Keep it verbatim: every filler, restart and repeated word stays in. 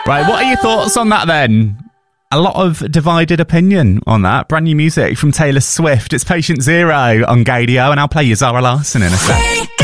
Right, what are your thoughts on that then? A lot of divided opinion on that. Brand new music from Taylor Swift. It's Patient Zero on Gadio, and I'll play you Zara Larsson in a sec.